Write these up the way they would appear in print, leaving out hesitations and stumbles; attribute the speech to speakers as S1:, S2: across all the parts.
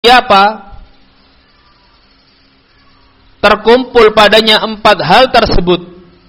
S1: siapa terkumpul padanya 4 hal tersebut,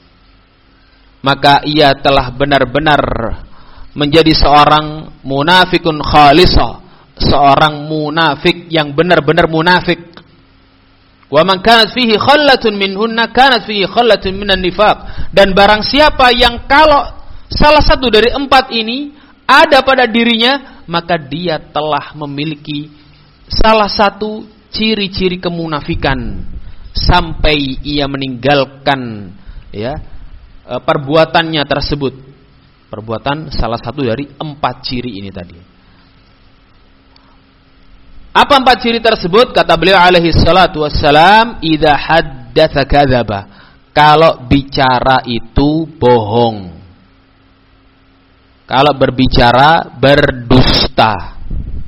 S1: maka ia telah benar-benar menjadi seorang munafikun khalisah, seorang munafik yang benar-benar munafik. Wa man kanat fihi khallatun minhunna kanat fihi khallatun minan nifaq. Dan barang siapa yang kalau salah satu dari 4 ini ada pada dirinya, maka dia telah memiliki salah satu ciri-ciri kemunafikan sampai ia meninggalkan perbuatannya tersebut. Perbuatan salah satu dari 4 ciri ini tadi. Apa 4 ciri tersebut? Kata beliau alaihi salatu wassalam, idza haddatsa kadzaba. Kalau bicara itu bohong. Kalau berbicara berdusta.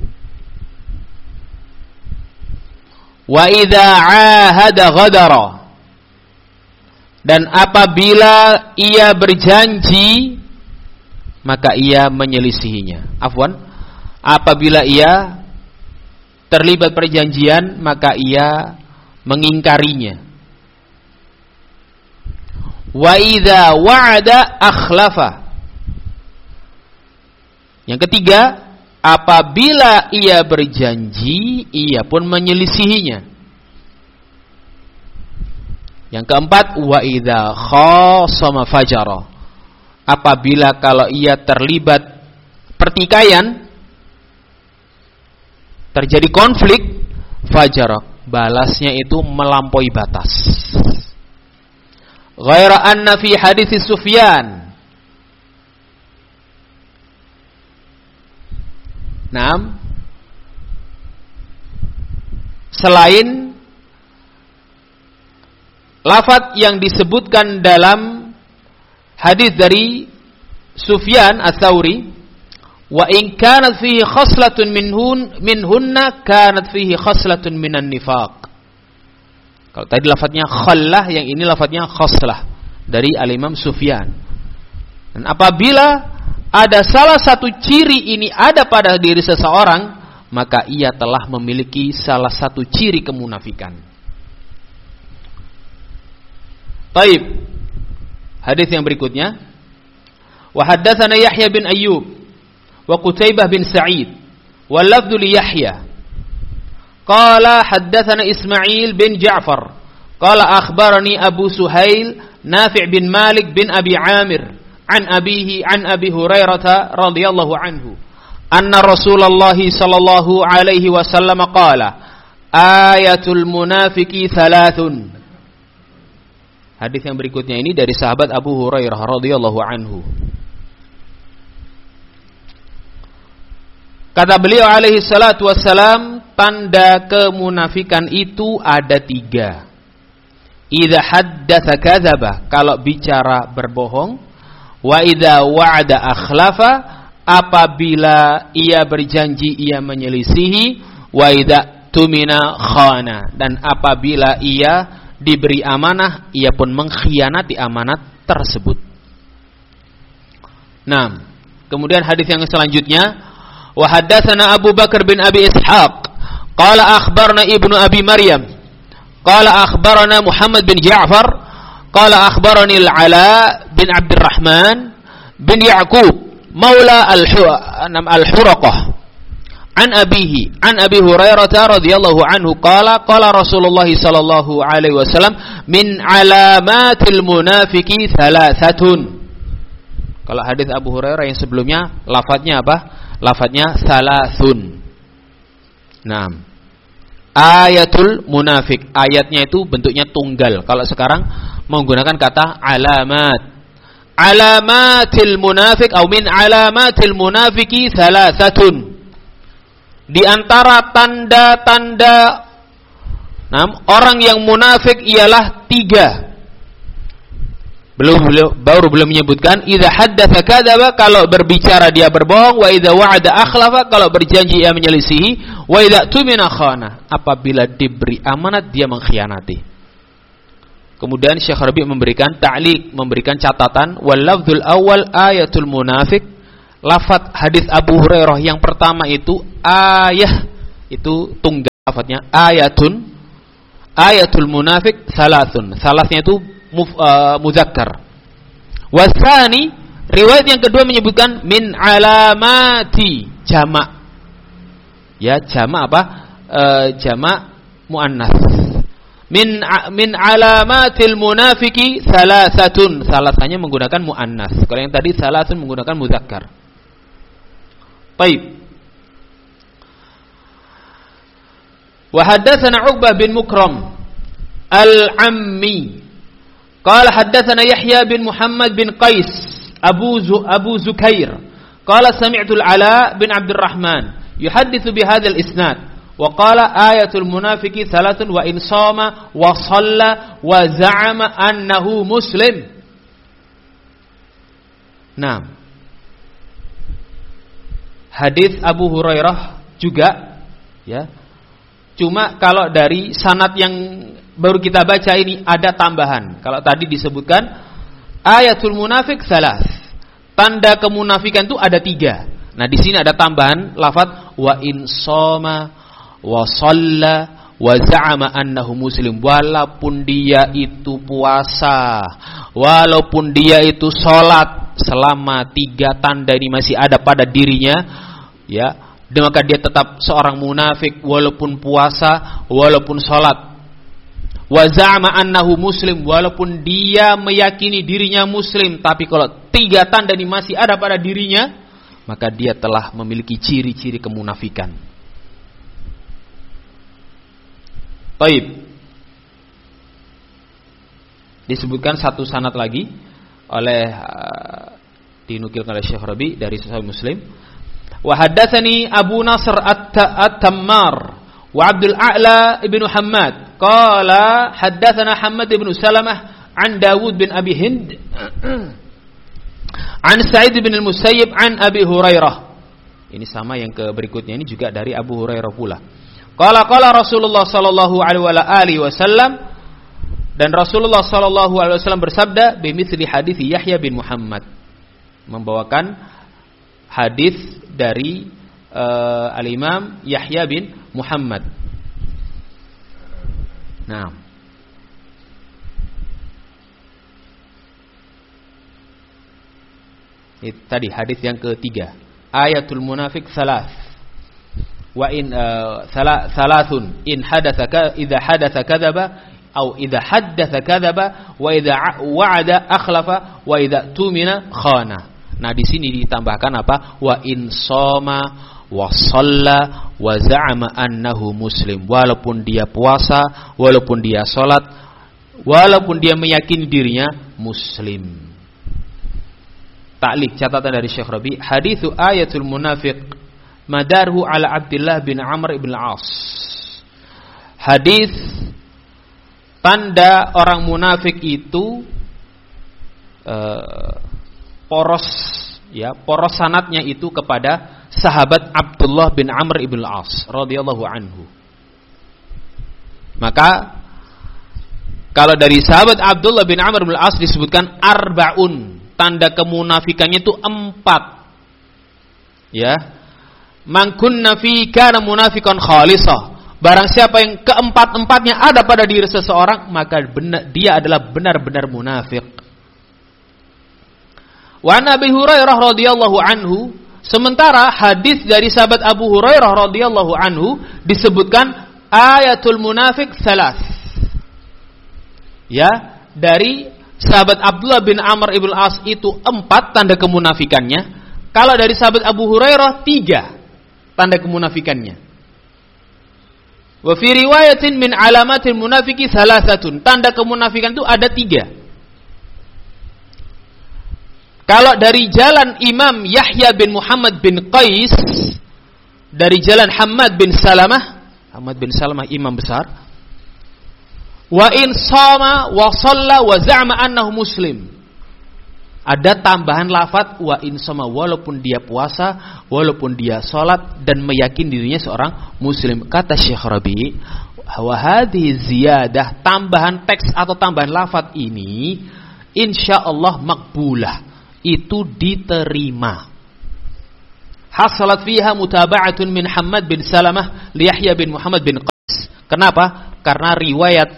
S1: Wa idza ahada ghadara. Dan apabila ia berjanji, maka ia menyelisihinya. Afwan, apabila ia terlibat perjanjian, maka ia mengingkarinya. Wa idza wa'ada akhlafa. Yang ketiga, apabila ia berjanji, ia pun menyelisihinya. Yang keempat, wa idza khasama fajara. Apabila kalau ia terlibat pertikaian, terjadi konflik, fajara, balasnya itu melampaui batas. Ghaira anna fi hadits Sufyan. Naam. Selain lafaz yang disebutkan dalam hadis dari Sufyan Ats-Tsauri, wa in kanat fihi khaslatun minhunna kanat fihi khaslatun minan nifaq. Kalau tadi lafadznya khallah, yang ini lafadznya khaslah dari al-Imam Sufyan. Dan apabila ada salah satu ciri ini ada pada diri seseorang, maka ia telah memiliki salah satu ciri kemunafikan. Baik. Hadis yang berikutnya, wa haddatsana Yahya bin Ayyub wa Qutaibah bin Sa'id wa lafdhu li Yahya qala haddatsana Ismail bin Ja'far qala akhbarani Abu Suhail Nafi' bin Malik bin Abi Amir an abihi an Abi Hurairah radhiyallahu anhu anna Rasulullah sallallahu alaihi wasallam qala ayatul munafiqi thalathun. Hadis yang berikutnya ini dari sahabat Abu Hurairah radhiyallahu anhu. Kata beliau alaihi salatu wassalam, tanda kemunafikan itu ada 3. Idza haddatsa kadzaba, kalau bicara berbohong. Wa idza wa'ada akhlafa, apabila ia berjanji ia menyelisihi. Wa idza tumina khana, dan apabila ia diberi amanah, ia pun mengkhianati amanat tersebut. Nah, kemudian hadis yang selanjutnya, wa haddatsana Abu Bakar bin Abi Ishaq qala akhbarna Ibnu Abi Maryam qala akhbarana Muhammad bin Ja'far qala akhbarani Al-Ala bin Abdurrahman bin Ya'qub maula al-Huraqah an abihi an Abi Hurairah radhiyallahu anhu qala qala Rasulullah sallallahu alaihi wasallam min alamatil munafiqi thalathatun. Kalau hadis Abu Hurairah yang sebelumnya lafadznya apa? Lafadznya salasun. Nah, ayatul munafik, ayatnya itu bentuknya tunggal. Kalau sekarang menggunakan kata alamat. Alamatil munafik atau min alamatil munafiki salasatun. Di antara tanda-tanda orang yang munafik ialah 3. Belum menyebutkan idza haddatsa kadzaba, kalau berbicara dia berbohong, wa idza wa'ada akhlafa, kalau berjanji ia menyelisihi, wa idza tumina khana, apabila diberi amanat dia mengkhianati. Kemudian Syekh Rabi' memberikan ta'liq, memberikan catatan, wal lafdzul awal ayatul munafik, lafaz hadis Abu Hurairah yang pertama itu ayah itu tunggal lafadznya ayatul munafik salasun. Salasnya itu muzakkar. Wasani, riwayat yang kedua menyebutkan min alamati, jamak. Ya, jamak apa? Jamak muannas. Min alamatil munafiki salasatun. Salasanya menggunakan muannas. Kalau yang tadi salasun menggunakan muzakkar. Baik. Wa haddatsana Uqbah bin Mukram al-Ammi qala haddatsana Yahya bin Muhammad bin Qais Abu Zukair qala sami'tu al-Ala bin Abdurrahman yuhadditsu bi hadzal isnad wa qala ayatul munafiqi thalathun wa in shama wa shalla wa za'ama annahu muslim. Nah, hadis Abu Hurairah juga, ya. Cuma kalau dari sanad yang baru kita baca ini ada tambahan. Kalau tadi disebutkan ayatul munafik salas, tanda kemunafikan itu ada 3. Nah, di sini ada tambahan lafaz wa in shoma wa shalla wa za'ama annahu muslim. Walaupun dia itu puasa, walaupun dia itu sholat, selama 3 tanda ini masih ada pada dirinya, ya, maka dia tetap seorang munafik walaupun puasa, walaupun sholat. Wa za'ama annahu muslim, walaupun dia meyakini dirinya muslim, tapi kalau 3 tanda ini masih ada pada dirinya, maka dia telah memiliki ciri-ciri kemunafikan. Baik. Disebutkan satu sanad lagi oleh dinukilkan oleh Syekh Rabi dari Sahih Muslim. Wa haddatsani Abu Nasr at-Tammar wa Abdul A'la ibnu Hammad qala haddatsana Hammad ibn Salamah an Dawud bin Abi Hind an Sa'id bin al-Musayyib an Abi Hurairah. Ini sama yang ke berikutnya, ini juga dari Abu Hurairah pula. Qala Rasulullah sallallahu alaihi wasallam, dan Rasulullah sallallahu alaihi wasallam bersabda bimithli hadis Yahya bin Muhammad, membawakan hadis dari al-Imam Yahya bin Muhammad. Nah, itu tadi hadis yang ketiga, ayatul munafik salas. Wa in salasun in hadatsa idza hadatsa kadzaba atau idza haddatsa kadzaba wa idza wa'ada akhlafa wa idza tumina khana. Nah, di sini ditambahkan apa? Wa in shoma wa shalla wa za'ama annahu muslim. Walaupun dia puasa, walaupun dia salat, walaupun dia meyakini dirinya muslim. Ta'liq catatan dari Syekh Rabi, haditsu ayatul munafiq madarhu ala Abdullah bin Amr ibn al-As. Hadis tanda orang munafik itu poros, ya, poros sanadnya itu kepada sahabat Abdullah bin Amr ibn al-As radhiyallahu anhu. Maka kalau dari sahabat Abdullah bin Amr ibn al-As disebutkan arbaun, tanda kemunafikannya itu 4. Ya. Man kunna fi kana munafiqan khalisah. Barang siapa yang keempat-empatnya ada pada diri seseorang, maka dia adalah benar-benar munafik. Wa Nabi Hurairah radhiyallahu anhu, sementara hadis dari sahabat Abu Hurairah radhiyallahu anhu disebutkan ayatul munafik salas. Ya, dari sahabat Abdullah bin Amr ibn As itu 4 tanda kemunafikannya. Kalau dari sahabat Abu Hurairah 3 tanda kemunafikannya. Wa fi riwayatin min alamatil munafiki salasatun, tanda kemunafikan itu ada 3. Kalau dari jalan Imam Yahya bin Muhammad bin Qais, dari jalan Hammad bin Salamah imam besar, wa in shama wa shalla wa za'ama annahu muslim. Ada tambahan lafaz wa in shama, walaupun dia puasa, walaupun dia salat dan meyakini dirinya seorang muslim. Kata Syekh Rabi, wa hadhihi ziyadah, tambahan teks atau tambahan lafaz ini insyaallah makbulah, itu diterima. Hasalat fiha mutaba'atun min Hammad bin Salamah li Yahya bin Muhammad bin Kenapa? Karena riwayat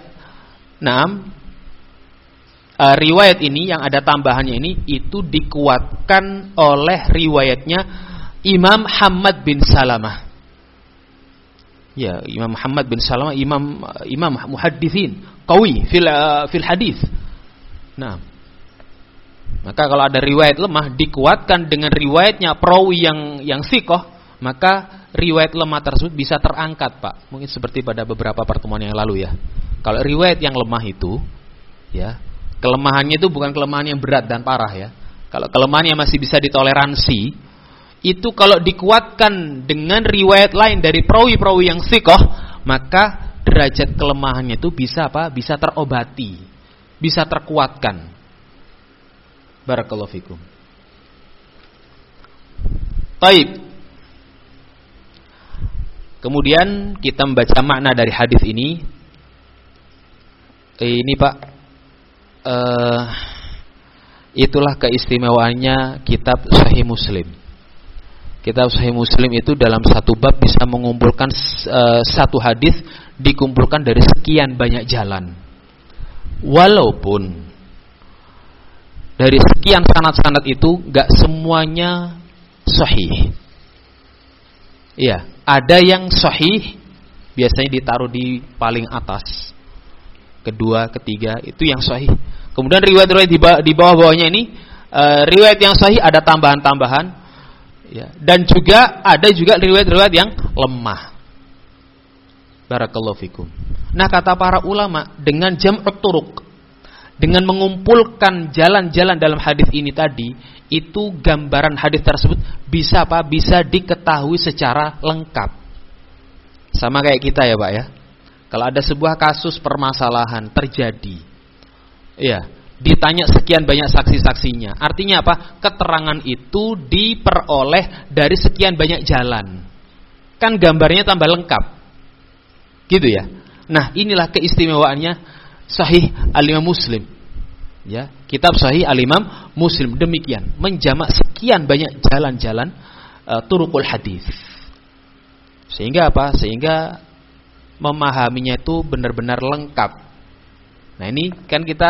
S1: riwayat ini yang ada tambahannya ini itu dikuatkan oleh riwayatnya Imam Hammad bin Salamah. Ya, Imam Muhammad bin Salamah imam muhadditsin qawi fil hadis. Nah, maka kalau ada riwayat lemah dikuatkan dengan riwayatnya perawi yang thiqah, maka riwayat lemah tersebut bisa terangkat, Pak. Mungkin seperti pada beberapa pertemuan yang lalu ya. Kalau riwayat yang lemah itu ya, kelemahannya itu bukan kelemahan yang berat dan parah ya. Kalau kelemahannya masih bisa ditoleransi, itu kalau dikuatkan dengan riwayat lain dari perawi-perawi yang thiqah, maka derajat kelemahannya itu bisa apa? Bisa terobati, bisa terkuatkan. Barakallahu fikum. Baik. Kemudian kita membaca makna dari hadis ini. Ini Pak, itulah keistimewaannya kitab Sahih Muslim. Kitab Sahih Muslim itu dalam satu bab bisa mengumpulkan satu hadis dikumpulkan dari sekian banyak jalan. Walaupun dari sekian sanad-sanad itu gak semuanya sahih. Iya, ada yang sahih biasanya ditaruh di paling atas, kedua, ketiga, itu yang sahih. Kemudian riwayat-riwayat di bawah-bawahnya ini riwayat yang sahih ada tambahan-tambahan ya. Dan juga ada juga riwayat-riwayat yang lemah. Barakallahu fikum. Nah, kata para ulama, dengan jam'ut turuq, dengan mengumpulkan jalan-jalan dalam hadis ini tadi, itu gambaran hadis tersebut bisa apa? Bisa diketahui secara lengkap. Sama kayak kita ya Pak ya. Kalau ada sebuah kasus permasalahan terjadi, ya, ditanya sekian banyak saksi-saksinya. Artinya apa? Keterangan itu diperoleh dari sekian banyak jalan. Kan gambarnya tambah lengkap. Gitu ya. Nah, inilah keistimewaannya Sahih Al-Imam Muslim. Ya, kitab Sahih Al-Imam Muslim demikian, menjamak sekian banyak jalan-jalan turuqul hadis. Sehingga apa? Sehingga memahaminya itu benar-benar lengkap. Nah, ini kan kita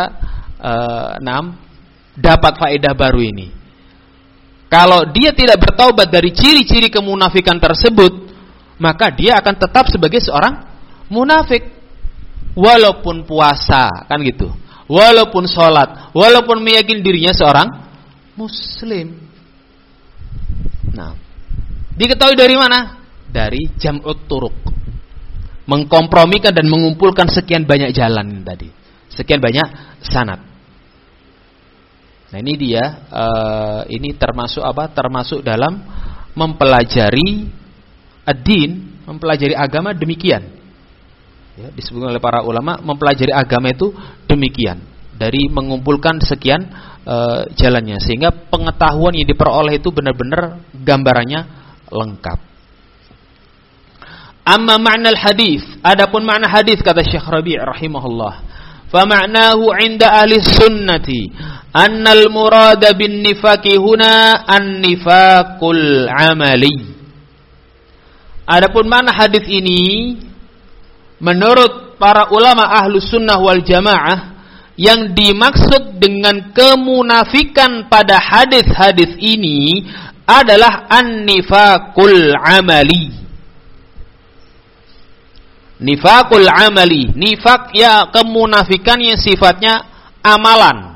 S1: dapat faedah baru ini. Kalau dia tidak bertaubat dari ciri-ciri kemunafikan tersebut, maka dia akan tetap sebagai seorang munafik. Walaupun puasa, kan gitu. Walaupun sholat, walaupun meyakini dirinya seorang muslim. Nah, diketahui dari mana? Dari jam'ut turuq. Mengkompromikan dan mengumpulkan sekian banyak jalan tadi, sekian banyak sanad. Nah, ini dia, ini termasuk apa? Termasuk dalam mempelajari ad-din, mempelajari agama demikian. Ya, disebutkan oleh para ulama, mempelajari agama itu demikian, dari mengumpulkan sekian jalannya, sehingga pengetahuan yang diperoleh itu benar-benar gambarannya lengkap. Amma makna al-hadis, adapun makna hadis kata Syekh Rabi' rahimahullah, fa ma'nahu 'inda ahli sunnati anna al-murada bin nifaqi huna an-nifaqul 'amali. Adapun makna hadis ini menurut para ulama ahlus sunnah wal jamaah, yang dimaksud dengan kemunafikan pada hadis-hadis ini adalah an-nifaqul amali. Nifaqul amali, nifaq ya kemunafikan yang sifatnya amalan.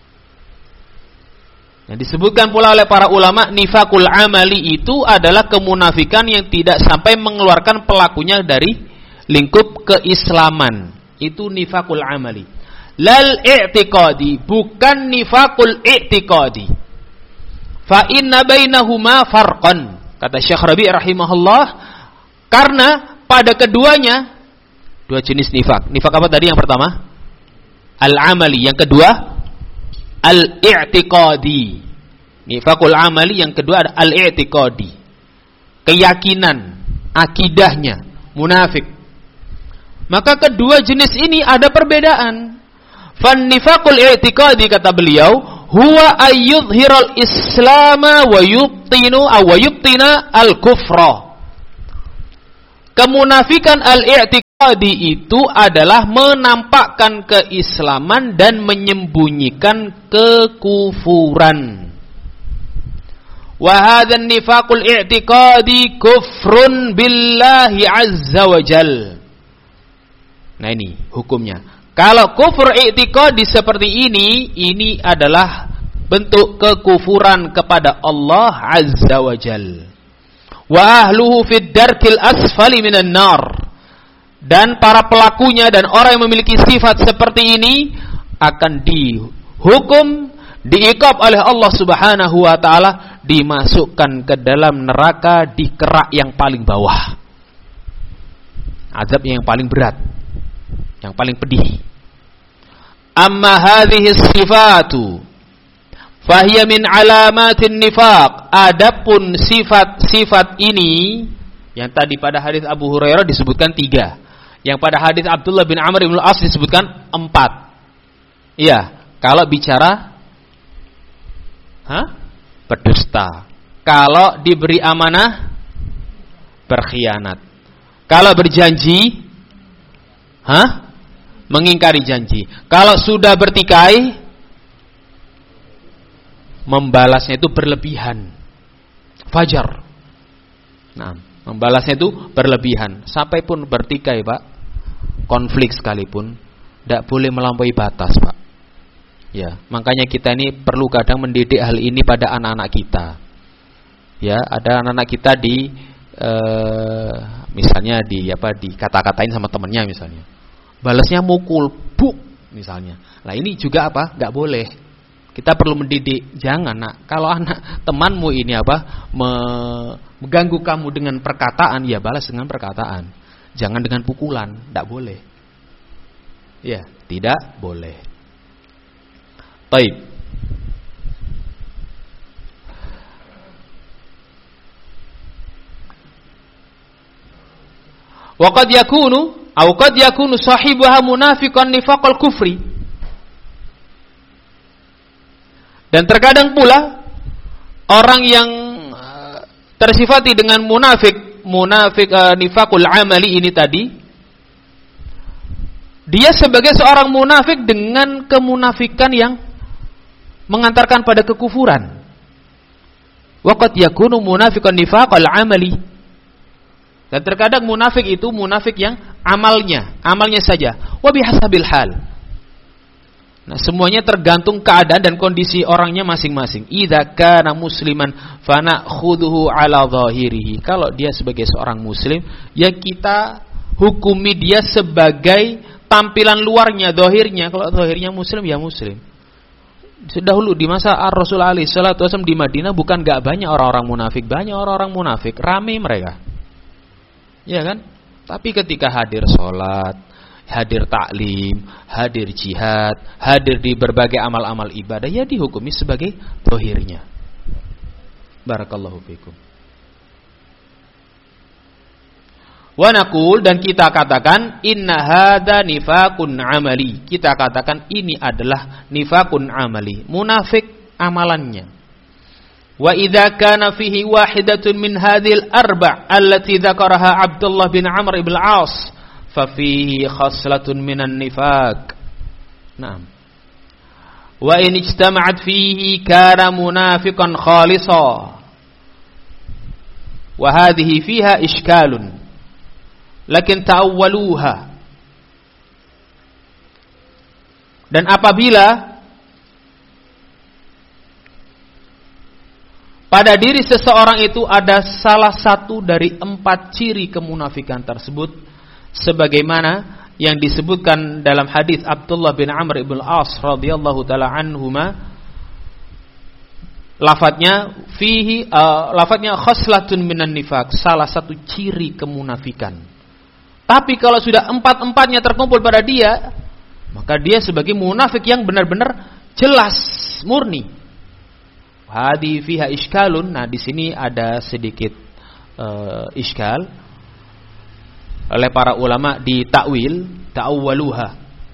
S1: Yang disebutkan pula oleh para ulama, nifaqul amali itu adalah kemunafikan yang tidak sampai mengeluarkan pelakunya dari lingkup keislaman. Itu nifaqul amali. Lal i'tiqadi, bukan nifaqul i'tiqadi. Fa inna bainahuma farqan. Kata Syekh Rabi' rahimahullah, karena pada keduanya dua jenis nifaq. Nifaq apa tadi yang pertama? Al-amali, yang kedua al-i'tiqadi. Nifaqul amali, yang kedua ada al-i'tiqadi. Keyakinan, akidahnya munafik. Maka kedua jenis ini ada perbedaan. Fan nifaqul i'tiqadi, kata beliau, huwa ayyudhiral islama wa yubtina al-kufra. Kemunafikan al-i'tiqadi I'tiqadi itu adalah menampakkan keislaman dan menyembunyikan kekufuran. Wa hadzal nifaqul i'tiqadi kufrun billahi azza wa jal. Nah ini hukumnya. Kalau kufur i'tiqadi seperti ini adalah bentuk kekufuran kepada Allah azza wa jal. Wa ahluhu fid darkil asfali minan nar. Dan para pelakunya dan orang yang memiliki sifat seperti ini akan dihukum, diiqab oleh Allah Subhanahu wa taala, dimasukkan ke dalam neraka di kerak yang paling bawah. Azab yang paling berat, yang paling pedih. Amma hadhihi sifatu fahiya min alamatin nifaq. Adapun sifat-sifat ini yang tadi pada hadis Abu Hurairah disebutkan 3. Yang pada hadis Abdullah bin Amr bin Al-As disebutkan 4. Iya, kalau bicara berdusta. Kalau diberi amanah berkhianat. Kalau berjanji mengingkari janji. Kalau sudah bertikai, membalasnya itu berlebihan. Fajar. Nah, membalasnya itu berlebihan. Sampai pun bertikai, Pak. Konflik sekalipun, tidak boleh melampaui batas, Pak. Ya, makanya kita ini perlu kadang mendidik hal ini pada anak-anak kita. Ya, ada anak-anak kita misalnya dikata-katain sama temennya misalnya. Balasnya mukul, buk misalnya. Nah ini juga nggak boleh. Kita perlu mendidik. Jangan nak, kalau anak temanmu ini mengganggu kamu dengan perkataan, ya balas dengan perkataan. Jangan dengan pukulan, tidak boleh. Ya, tidak boleh. Baik. Wa qad yakunu sahibuha munafiqan nifaqal kufri. Dan terkadang pula orang yang tersifati dengan munafik nifaqul amali ini tadi, dia sebagai seorang munafik dengan kemunafikan yang mengantarkan pada kekufuran. Wa qad yakunu munafiqan nifaqal amali. Dan terkadang munafik itu munafik yang amalnya saja. Wa bihasabil hal. Nah, semuanya tergantung keadaan dan kondisi orangnya masing-masing. Idza kana musliman fana'khudhuhu 'ala dhahirihi. Kalau dia sebagai seorang muslim, ya kita hukumi dia sebagai tampilan luarnya, zahirnya. Kalau zahirnya muslim, ya muslim. Dahulu di masa Rasul alaihi salatu wasallam di Madinah bukan enggak banyak orang-orang munafik, banyak orang-orang munafik, ramai mereka. Ya kan? Tapi ketika hadir sholat, hadir taklim, hadir jihad, hadir di berbagai amal-amal ibadah, ya dihukumi sebagai zahirnya. Barakallahu fikum. Wa naqul, dan kita katakan inna hadza nifaqun amali. Kita katakan ini adalah nifaqun amali, munafik amalannya. Wa idza kana fihi wahidatun min hadhil arba' allati dzakaraha Abdullah bin Amr ibn al-As fa fihi khaslatun minan nifaq. Naam. Wa in ijtama'at fihi kana munafiqan khalisa. Wa hadhihi fiha ishkalun. Lakin ta'awwaluha. Dan apabila pada diri seseorang itu ada salah satu dari 4 ciri kemunafikan tersebut, sebagaimana yang disebutkan dalam hadis Abdullah bin Amr ibn al-As radhiyallahu taala anhuma, lafadznya khaslatun minan nifaq, salah satu ciri kemunafikan. Tapi kalau sudah 4-4-nya terkumpul pada dia, maka dia sebagai munafik yang benar-benar jelas, murni. Hadi fiha iskalun. Nah, di sini ada sedikit iskal oleh para ulama di takwil, ta'awwaluha.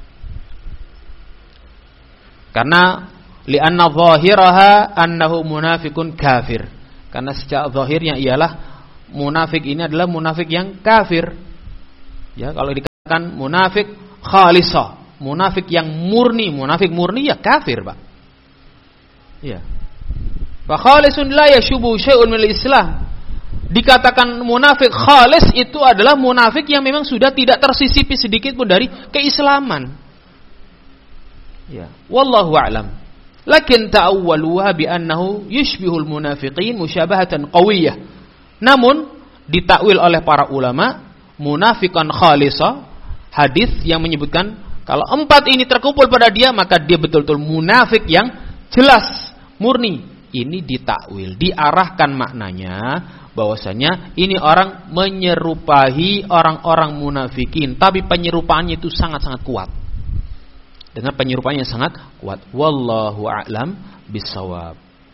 S1: Karena li'anna zahiraha annahu munafikun kafir. Karena secara zahirnya ialah munafik ini adalah munafik yang kafir. Ya, kalau kan munafik khalisah, munafik yang murni. Munafik murni ya kafir, Pak. Ya. Fa khalisun la yashubu syai'un minal Islam. Dikatakan munafik khalis itu adalah munafik yang memang sudah tidak tersisipi sedikit pun dari keislaman. Ya, wallahu a'lam. Lakin ta'awwaluha bi annahu yushbihul munafiqin musyabahatan qawiyyah. Namun ditakwil oleh para ulama munafikan khalisah, hadis yang menyebutkan kalau 4 ini terkumpul pada dia maka dia betul-betul munafik yang jelas, murni. Ini ditakwil, diarahkan maknanya bahwasanya ini orang menyerupai orang-orang munafikin, tapi penyerupaannya itu sangat-sangat kuat. Dengan penyerupaannya sangat kuat. Wallahu a'lam bissawab.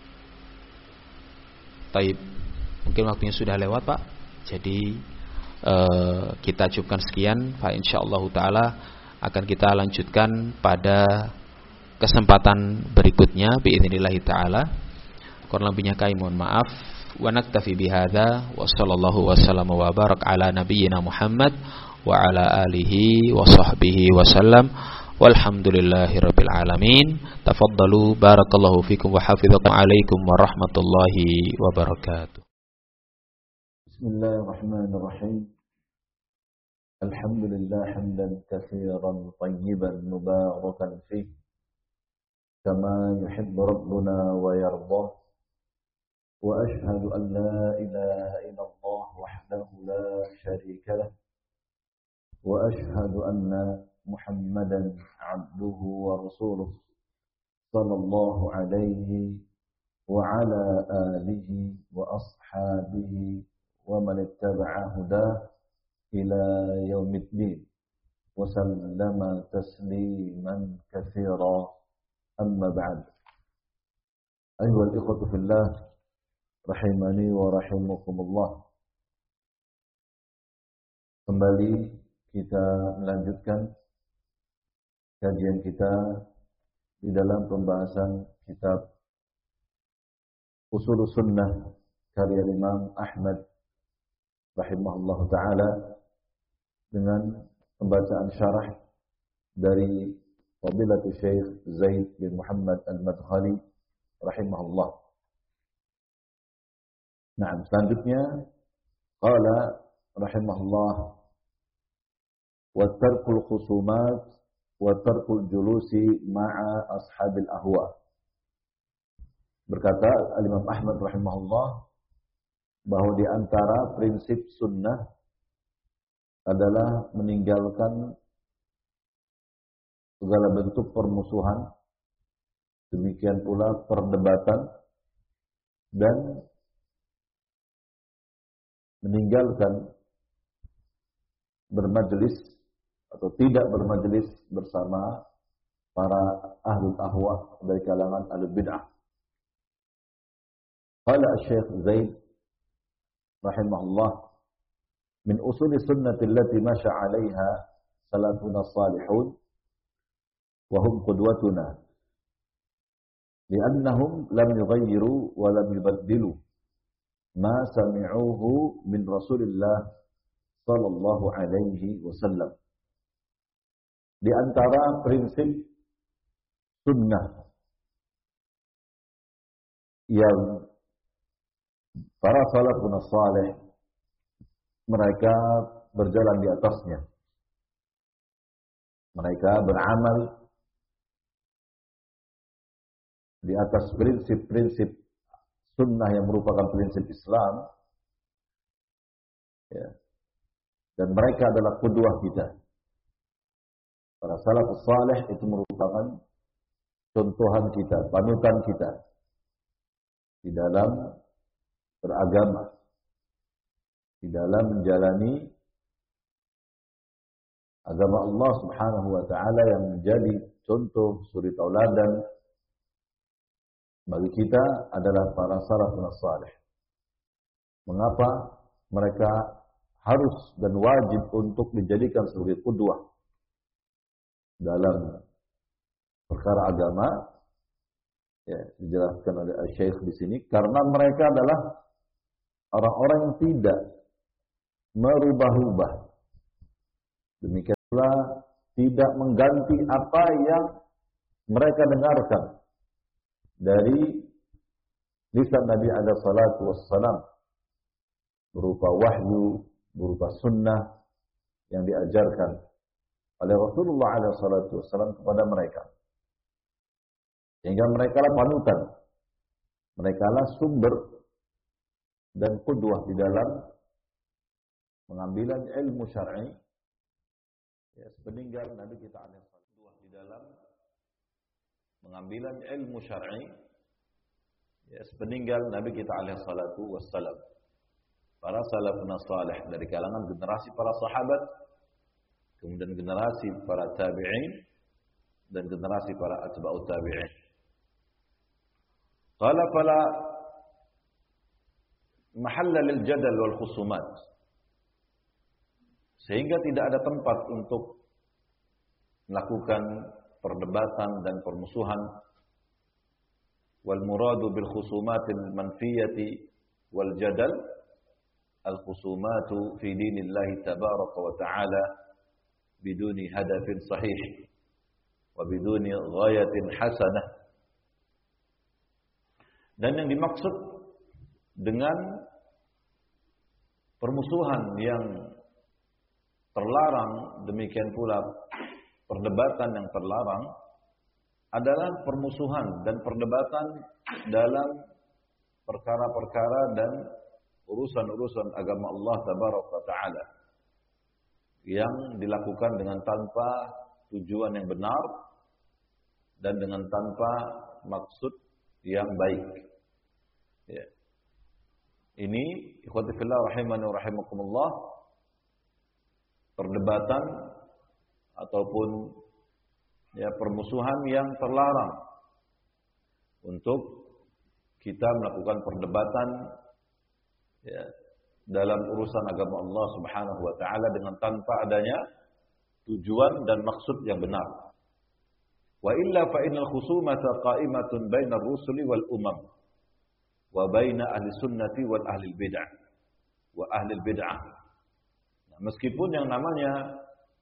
S1: Taib. Mungkin waktunya sudah lewat, Pak. Jadi kita cukupkan sekian. Fa insyaallah taala akan kita lanjutkan pada kesempatan berikutnya biidznillah taala. Kurang lebihnya kami mohon maaf. Wa naktafi bihadza wa sallallahu wasallam wa barak ala nabiyyina Muhammad wa ala alihi wa sahbihi wasallam. Walhamdulillahi rabbil alamin. Tafaddalu barakallahu fikum wa hafizakum alaikum warahmatullahi wabarakatuh.
S2: Bismillahirrahmanirrahim. Alhamdulillah hamdan katsiran tayyiban mubarakan fihi kama yuhibbu rabbuna wa yardah. Wa ashhadu an la ilaha illallah wahdahu la syarika lah. Wa ashhadu anna Muhammadan abduhu wa rasuluh sallallahu alaihi wa ala alihi wa ashabihi wa man ittaba'a hudah ila yaumiddin wa sallama tasliman katsira amma ba'd. Ayyuhal ikhwatu fillah rahimani wa rahimakumullah. Kembali kita melanjutkan kajian kita di dalam pembahasan kitab Ushul Sunnah karya Imam Ahmad rahimahullah ta'ala dengan pembacaan syarah dari Fadilatul Syekh Zaid bin Muhammad Al-Madkhali rahimahullah. Nah, selanjutnya qala rahimahullah wa tarkul khusumat wa tarkul julusi ma'a ashabil ahwa. Berkata Imam Ahmad rahimahullah bahwa di antara prinsip sunnah adalah meninggalkan segala bentuk permusuhan, demikian pula perdebatan, dan meninggalkan bermajelis atau tidak bermajelis bersama para ahlul ahwa dari kalangan ahlul bid'ah. Qala Syekh Zaid rahimahullah min usuli sunnati allati masya 'alaiha salafuna salihun wa hum qudwatuna li'annahum lam yughayyiru wa lam yubaddilu ma sami'uhu min Rasulillah sallallahu alaihi wasallam. Di antara prinsip sunnah yang para salafun salih mereka berjalan di atasnya, mereka beramal di atas prinsip-prinsip sunnah yang merupakan prinsip Islam, ya. Dan mereka adalah qudwah kita. Para salafus salih itu merupakan contohan kita, panutan kita di dalam beragama, di dalam menjalani agama Allah Subhanahu wa taala yang menjadi contoh suri tauladan bagi kita adalah para salafun salih. Mengapa mereka harus dan wajib untuk dijadikan sebagai qudwah dalam perkara agama? Ya, dijelaskan oleh Syekh di sini karena mereka adalah orang-orang yang tidak merubah-rubah. Demikian tidak mengganti apa yang mereka dengarkan dari lisan Nabi alaihi salatu wassalam, berupa wahyu, berupa sunnah yang diajarkan oleh Rasulullah alaihi salatu wassalam kepada mereka. Sehingga mereka lah panutan, mereka lah sumber dan qudwah di dalam pengambilan ilmu syar'i. Ya, sepeninggal Nabi kita alaihi salatu wassalam di dalam pengambilan ilmu syar'i. Ya, sepeninggal Nabi kita alaihi salatu wassalam. Para salafun salih dari kalangan generasi para sahabat, kemudian generasi para tabi'in dan generasi para atba'ut tabi'in. Qala fala mahalla lil jadal wal khusumat. Sehingga tidak ada tempat untuk melakukan perdebatan dan permusuhan. Wal muradu bil khusumatil manfiyati wal jadal al khusumatu fi dinillahi tabaraka wa ta'ala biduni hadafin sahih wa biduni ghayatin hasanah. Dan yang dimaksud dengan permusuhan yang terlarang, demikian pula perdebatan yang terlarang, adalah permusuhan dan perdebatan dalam perkara-perkara dan urusan-urusan agama Allah tabaraka wa ta'ala yang dilakukan dengan tanpa tujuan yang benar dan dengan tanpa maksud yang baik. Ya. Ini ikhwati fillah rahimani wa rahimakumullah, perdebatan ataupun ya permusuhan yang terlarang untuk kita melakukan perdebatan ya dalam urusan agama Allah Subhanahu wa taala dengan tanpa adanya tujuan dan maksud yang benar. Wa illa fa innal khusumata qa'imatun bainar rusuli wal umam wa baina ahli sunnati wal ahli bid'ah wa ahli bid'ah. Nah, meskipun yang namanya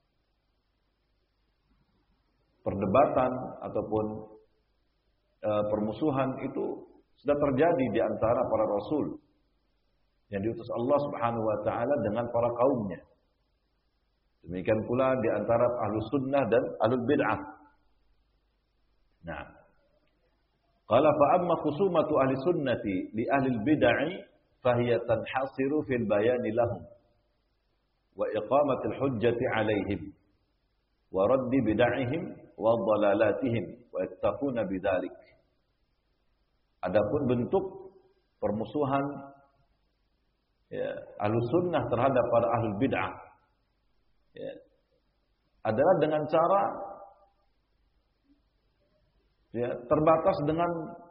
S2: perdebatan ataupun permusuhan itu sudah terjadi di antara para rasul yang diutus Allah Subhanahu wa taala dengan para kaumnya. Demikian pula di antara ahlus sunnah dan ahlul bid'ah. Nah, qala fa amma khusumatu ahli sunnati li ahli bid'ah fa hiya tanhasiru fil bayani lahum wa iqamati al-hujjati 'alaihim wa raddi bid'ahihim wa dhalalatihim wa yattaquna bidzalik. Adapun bentuk permusuhan ya, ahlus sunnah terhadap para ahlul bid'ah ya, adalah dengan cara ya, terbatas dengan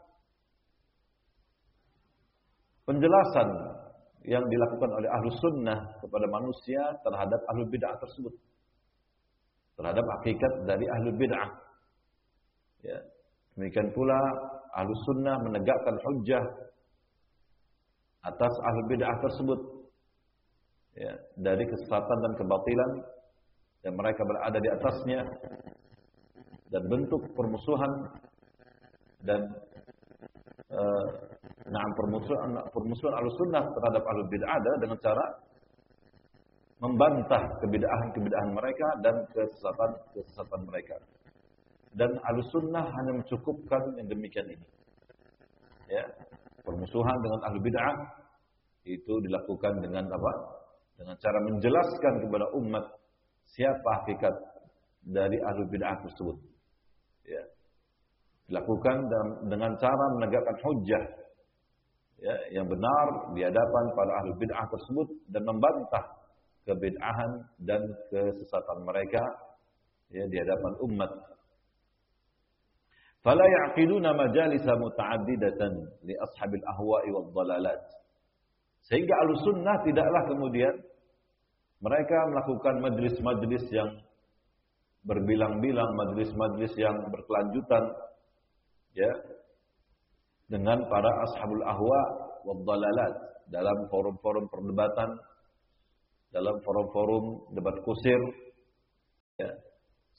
S2: penjelasan yang dilakukan oleh ahlus sunnah kepada manusia terhadap ahlul bid'ah tersebut, terhadap hakikat dari ahlul bid'ah. Ya, demikian pula ahlus sunnah menegakkan hujjah atas ahlul bid'ah tersebut ya, dari kesesatan dan kebatilan yang mereka berada di atasnya, dan bentuk permusuhan dan permusuhan ahlus sunnah terhadap ahlul bid'ah adalah dengan cara membantah kebid'ahan mereka dan kesesatan mereka. Dan ahlus sunnah hanya mencukupkan yang demikian ini. Ya, permusuhan dengan ahlul bid'ah itu dilakukan dengan apa? Dengan cara menjelaskan kepada umat siapa hakikat dari ahlul bid'ah tersebut. Ya. Dilakukan dengan cara menegakkan hujjah ya, yang benar di hadapan para ahlul bid'ah tersebut dan membantah kebid'ahan dan kesesatan mereka ya, di hadapan umat. Fala ya'qiduna majalisa muta'addidatan li ashabil ahwa'i wad dhalalat. Sehingga Ahlussunnah tidaklah kemudian mereka melakukan majlis-majlis yang berbilang-bilang, majlis-majlis yang berkelanjutan ya dengan para ashabul ahwa wad dhalalat dalam forum-forum perdebatan, dalam forum-forum debat kusir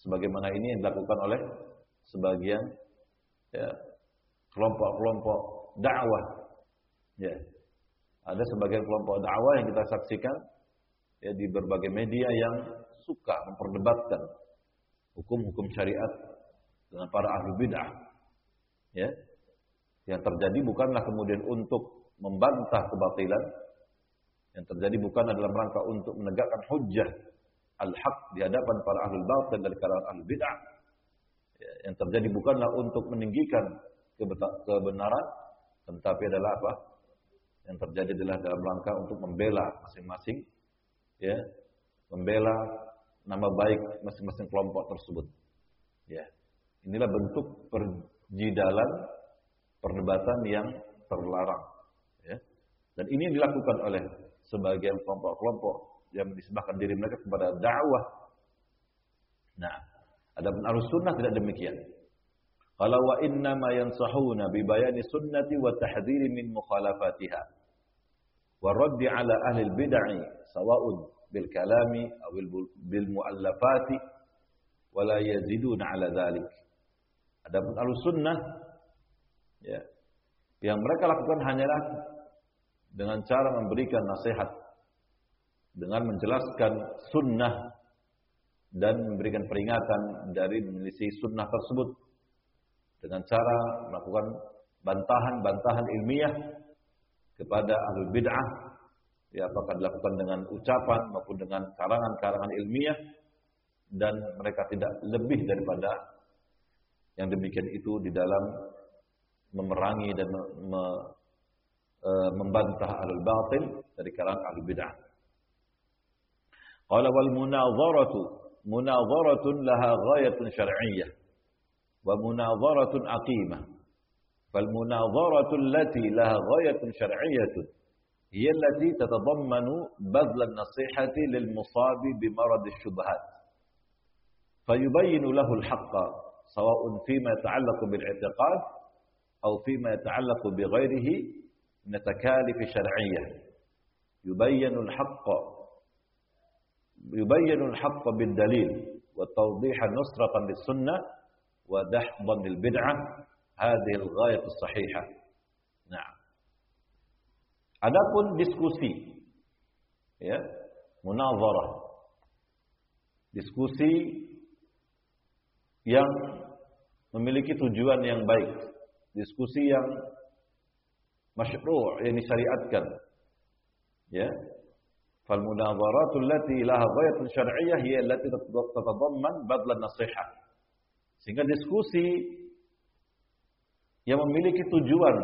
S2: sebagaimana ini yang dilakukan oleh sebagian ya, kelompok-kelompok dakwah. Ya. Ada sebagian kelompok dakwah yang kita saksikan ya, di berbagai media yang suka memperdebatkan hukum-hukum syariat dengan para ahli bid'ah. Ya. Yang terjadi bukanlah kemudian untuk membantah kebatilan. Yang terjadi bukan adalah rangka untuk menegakkan hujjah al-haq di hadapan para ahli batil dari kalangan ahli bid'ah. Ya. Yang terjadi bukanlah untuk meninggikan kebenaran, tetapi adalah apa? Yang terjadi adalah dalam rangka untuk membela masing-masing, ya, membela nama baik masing-masing kelompok tersebut. Ya, inilah bentuk perjidalan, perdebatan yang terlarang. Ya, dan ini yang dilakukan oleh sebagian kelompok-kelompok yang menisbahkan diri mereka kepada dakwah. Nah, adapun Ahlussunnah tidak demikian. Qala wa inna ma yansahuna bi bayani sunnati wa tahdhiri min mukhalafatiha wa raddi ala ahli al-bid'ah sawa'un bil kalami aw bil muallafati wa la yaziduna ala dhalik. Adapun Ahlussunnah ya, yang mereka lakukan hanyalah dengan cara memberikan nasihat, dengan menjelaskan sunnah dan memberikan peringatan dari menyelisih sunnah tersebut, dengan cara melakukan bantahan-bantahan ilmiah kepada ahlul bid'ah, ya, apakah dilakukan dengan ucapan maupun dengan karangan-karangan ilmiah, dan mereka tidak lebih daripada yang demikian itu di dalam memerangi dan membantah ahlul batil dari kalangan ahlul bid'ah. Qala wal munadharatun laha ghayatun syar'iyyah wa munadharatun aqimah. Fal munadharatu allati laha ghayatun syar'iyyah hiya allati tatadammanu badl an-nasihati lil musabi bi marad asy-syubhat. Fayubayyinu lahu al-haqqa sawa'un fima yata'allaqu bil i'tiqad aw fima yata'allaqu bi ghairihi min at-takalif syar'iyyah. Yubayyinu al-haqqa bil dalil wa tawdihan nusratan lis sunnah wa dahdan lil bid'ah. Hadhihi al-ghayah as-sahihah. Nah, adapun diskusi, ya, munazarah, diskusi yang memiliki tujuan yang baik, diskusi yang masyru', yang disyariatkan, ya. Fal munazaratu allati laha ghayatun syar'iyyah hiya allati tatadamman badlan nasihah. Sehingga diskusi yang memiliki tujuan,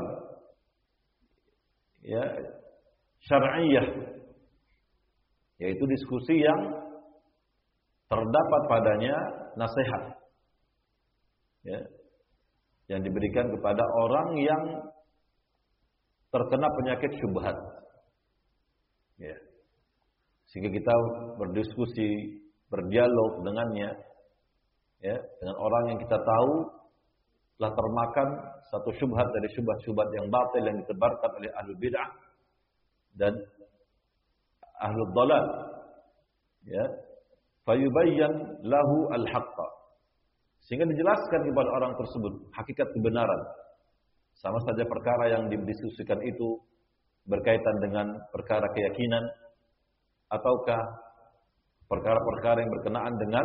S2: ya, syar'iyyah, yaitu diskusi yang terdapat padanya nasihat, ya, yang diberikan kepada orang yang terkena penyakit syubhat, ya, sehingga kita berdiskusi, berdialog dengannya, ya, dengan orang yang kita tahu telah termakan satu syubhat dari syubhat-syubhat yang batil yang ditebarkan oleh ahlul bid'ah dan ahlul dhalal, ya, fayubayyan lahu al-haqqa, sehingga dijelaskan kepada orang tersebut hakikat kebenaran. Sama saja perkara yang didiskusikan itu berkaitan dengan perkara keyakinan ataukah perkara-perkara yang berkenaan dengan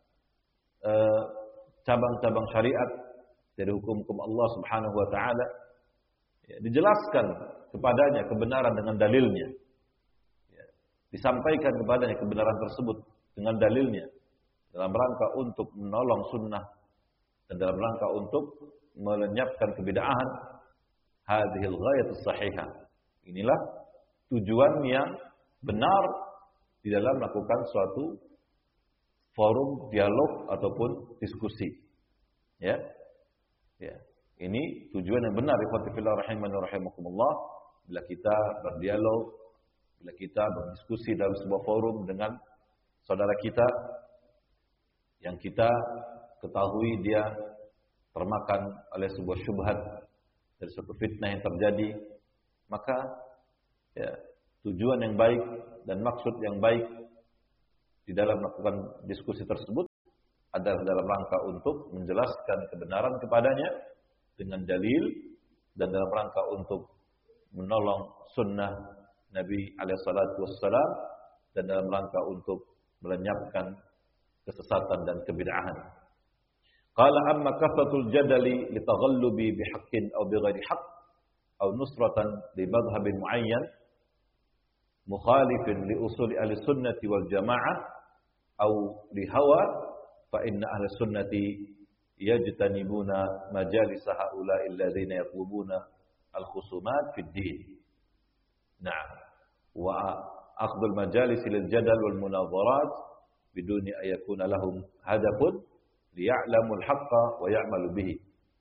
S2: cabang-cabang syariat dari hukum-hukum Allah Subhanahu wa taala, ya, dijelaskan kepadanya kebenaran dengan dalilnya, ya, disampaikan kepadanya kebenaran tersebut dengan dalilnya dalam rangka untuk menolong sunnah dan dalam rangka untuk melenyapkan kebid'ahan. Hadhil ghayatus sahihah. Inilah tujuan yang benar di dalam melakukan suatu forum dialog ataupun diskusi, ya. Ya, ini tujuan yang benar, ikhwati fillah rahimani wa rahimakumullah. Bila kita berdialog, bila kita berdiskusi dalam sebuah forum dengan saudara kita yang kita ketahui dia termakan oleh sebuah syubhat dari suatu fitnah yang terjadi, maka, ya, tujuan yang baik dan maksud yang baik di dalam melakukan diskusi tersebut adalah dalam rangka untuk menjelaskan kebenaran kepadanya dengan dalil dan dalam rangka untuk menolong sunnah Nabi alaihi salatu wassalam dan dalam rangka untuk melenyapkan kesesatan dan kebid'ahan. Qala amma kathratul jadali litaghallubi bihaqqin aw bighairi haqq aw nusratan li madhhabin muayyan mukhalifin li usuli ahli sunnati wal jamaah aw li hawa fa inna ahli sunnati yajtanibuna majalis haula'i alladhina yatlubuna al-khusumat fid din. Na'am. Wa akhdhul majalis lil jadal wal munadharat biduni ayakuna lahum hadafun liya'lamul haqqa wa ya'malu bihi.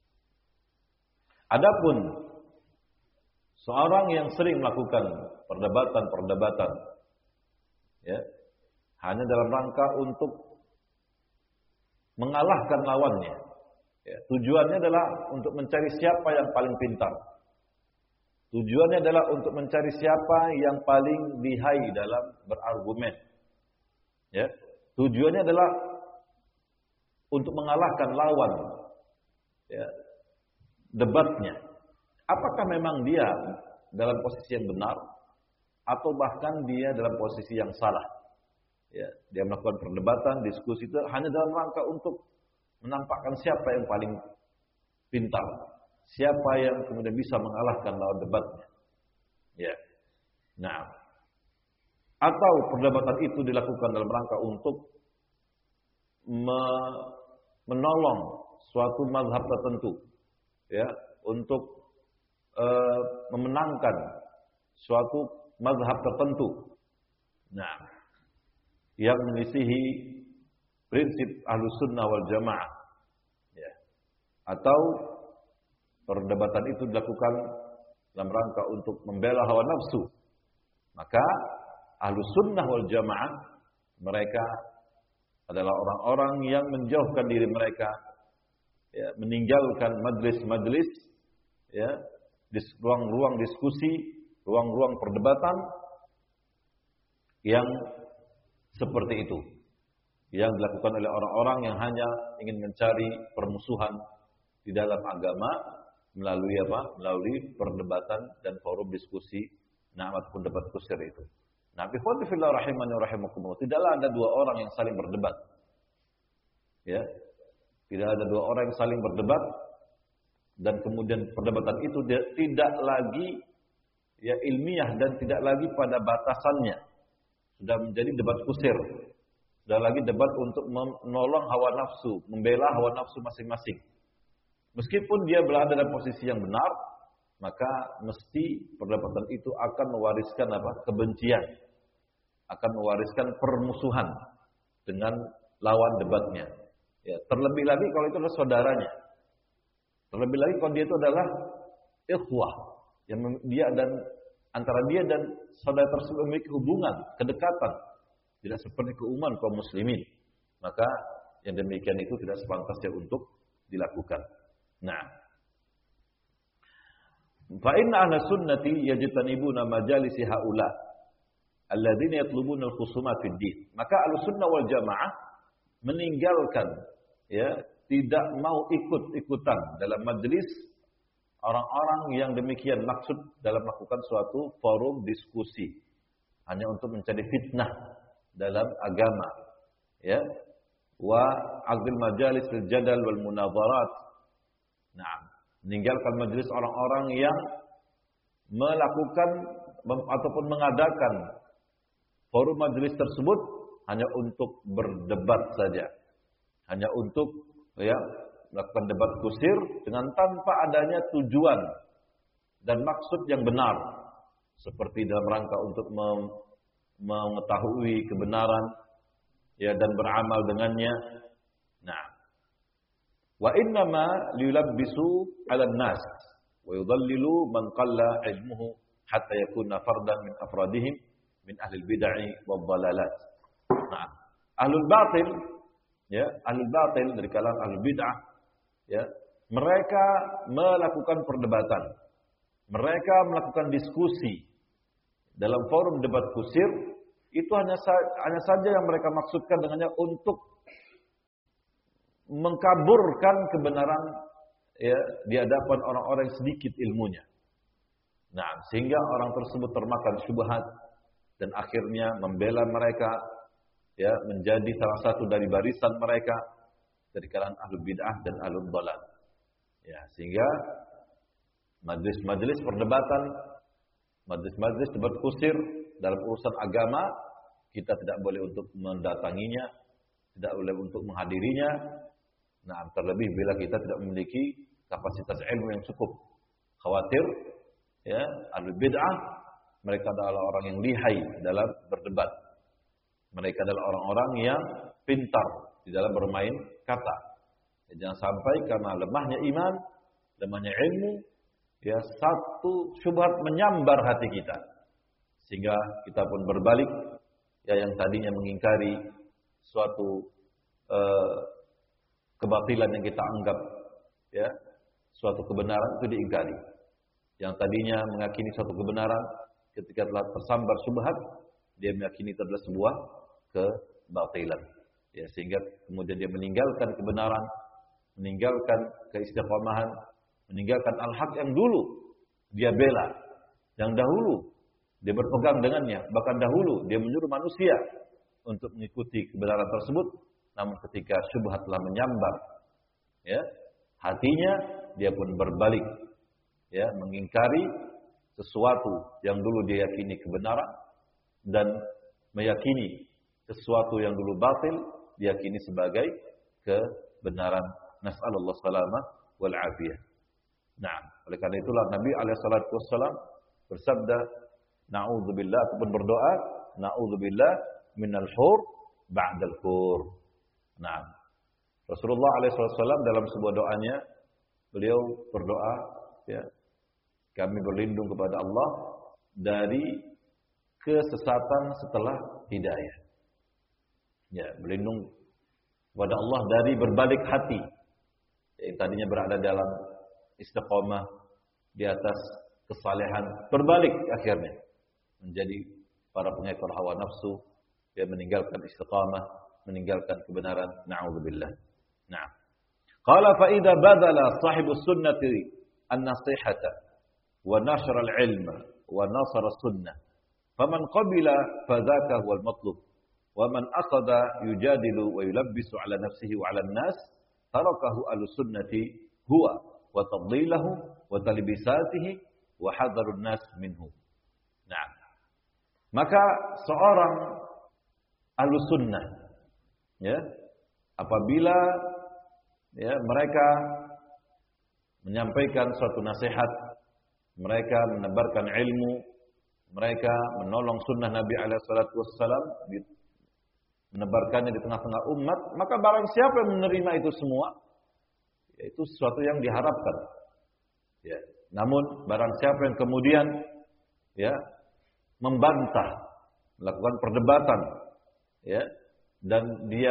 S2: Adapun seorang yang sering melakukan perdebatan-perdebatan ya, hanya dalam rangka untuk mengalahkan lawannya. Ya, tujuannya adalah untuk mencari siapa yang paling pintar. Tujuannya adalah untuk mencari siapa yang paling lihai dalam berargumen. Ya, tujuannya adalah untuk mengalahkan lawan. Ya, debatnya. Apakah memang dia dalam posisi yang benar atau bahkan dia dalam posisi yang salah? Ya, dia melakukan perdebatan, diskusi itu hanya dalam rangka untuk menampakkan siapa yang paling pintar, siapa yang kemudian bisa mengalahkan lawan debatnya. Ya. Nah, atau perdebatan itu dilakukan dalam rangka untuk menolong suatu mazhab tertentu, ya, untuk memenangkan suatu mazhab tertentu. Nah, yang menyisihi prinsip Ahlus Sunnah wal Jamaah. Ya. Atau perdebatan itu dilakukan dalam rangka untuk membela hawa nafsu. Maka Ahlus Sunnah wal Jamaah mereka adalah orang-orang yang menjauhkan diri mereka, ya, meninggalkan majlis-majlis, ya, ruang-ruang diskusi, ruang-ruang perdebatan yang seperti itu, yang dilakukan oleh orang-orang yang hanya ingin mencari permusuhan di dalam agama melalui apa? Melalui perdebatan dan forum diskusi, ataupun debat kusir itu. Nah, ikhwati fillah rahimani wa rahimakumullah, tidaklah ada dua orang yang saling berdebat. Ya. Tidak ada dua orang yang saling berdebat dan kemudian perdebatan itu tidak lagi ya ilmiah dan tidak lagi pada batasannya. Sudah menjadi debat kusir. Sudah lagi debat untuk menolong hawa nafsu, membela hawa nafsu masing-masing. Meskipun dia berada dalam posisi yang benar, maka mesti perdebatan itu akan mewariskan apa? Kebencian. Akan mewariskan permusuhan dengan lawan debatnya. Ya, terlebih lagi kalau itu adalah saudaranya. Terlebih lagi kalau dia itu adalah ikhwah, yang dia dan antara dia dan saudara tersebut memiliki hubungan, kedekatan, tidak seperti keumuman kaum muslimin. Maka yang demikian itu tidak sepantasnya untuk dilakukan. Nah, fa inna ahla sunnati yajtanibuna majalisi haula alladzina yatlubuna al-khusuma fid din. Maka Ahlussunnah wal Jamaah meninggalkan, ya, tidak mau ikut-ikutan dalam majelis orang-orang yang demikian maksud dalam melakukan suatu forum diskusi hanya untuk mencari fitnah dalam agama, ya, wa aqdil majalis lil jadal wal munadharat. Nah, meninggalkan majelis orang-orang yang melakukan ataupun mengadakan forum majelis tersebut hanya untuk berdebat saja, hanya untuk, ya, melakukan debat kusir dengan tanpa adanya tujuan dan maksud yang benar, seperti dalam rangka untuk mengetahui kebenaran, ya, dan beramal dengannya. Nah, wa innama liyulabbisu 'alan nas wa yudallilu man qalla ilmuhu hatta yakuna fardan min afradihim min ahli bid'ah wad dhalalat. Nah, ahlul batil, ya, ahlul batil dari kalangan ahlul bid'ah, ya, mereka melakukan perdebatan, mereka melakukan diskusi dalam forum debat kusir, itu hanya saja yang mereka maksudkan dengannya untuk mengkaburkan kebenaran ya di hadapan orang-orang yang sedikit ilmunya. Nah, sehingga orang tersebut termakan syubhat dan akhirnya membela mereka, ya, menjadi salah satu dari barisan mereka dari kalangan ahlul bid'ah dan ahlul dhalal. Ya, sehingga majlis-majlis perdebatan, majlis-majlis debat kusir dalam urusan agama kita tidak boleh untuk mendatanginya, tidak boleh untuk menghadirinya. Nah, terlebih bila kita tidak memiliki kapasitas ilmu yang cukup. Khawatir ya, ahlul bid'ah mereka adalah orang yang lihai dalam berdebat. Mereka adalah orang-orang yang pintar di dalam bermain kata. Ya, jangan sampai karena lemahnya iman, lemahnya ilmu, ya satu syubhat menyambar hati kita. Sehingga kita pun berbalik, ya yang tadinya mengingkari suatu kebatilan yang kita anggap ya suatu kebenaran itu diingkari. Yang tadinya meyakini suatu kebenaran ketika telah tersambar syubhat, dia meyakini itu adalah sebuah kebatilan. Ya, sehingga kemudian dia meninggalkan kebenaran, meninggalkan keistiqomahan, meninggalkan al-haq yang dulu dia bela, yang dahulu dia berpegang dengannya, bahkan dahulu dia menyuruh manusia untuk mengikuti kebenaran tersebut. Namun ketika syubhat telah menyambar ya hatinya, dia pun berbalik ya mengingkari sesuatu yang dulu dia yakini kebenaran dan meyakini sesuatu yang dulu batil diyakini sebagai kebenaran. Nas'alullah salamah wal afiyah. Nah, oleh karena itulah Nabi alaihi salatu wassalam bersabda, na'udzubillah, ataupun berdoa, na'udzubillah minal hur ba'dal kur. Nah, Rasulullah alaihi salatu wassalam dalam sebuah doanya beliau berdoa ya, kami berlindung kepada Allah dari kesesatan setelah hidayah. Ya, berlindung kepada Allah dari berbalik hati yang tadinya berada dalam istiqamah di atas kesalehan, berbalik akhirnya menjadi para pengekor hawa nafsu, yang meninggalkan istiqamah, meninggalkan kebenaran. Na'udzubillah. Nah, qala fa idza badala sahibus sunnati an-nasihata wa nashara al-ilma wa nasara as-sunnah faman qabila fadzaka huwal matlub wa man aqada yujadilu wa yulabbisu ala nafsihi wa ala an-nas tarakahu al-sunnati huwa wa tadlilahu wa talbisatihi wa hadarun nas minhu. Nah, maka seorang ahlus sunnah ya apabila ya mereka menyampaikan suatu nasihat, mereka menebarkan ilmu, mereka menolong sunnah Nabi alaihi salatu wassalam, menebarkannya di tengah-tengah umat, maka barang siapa yang menerima itu semua, yaitu sesuatu yang diharapkan. Ya. Namun barang siapa yang kemudian ya membantah, melakukan perdebatan, ya, dan dia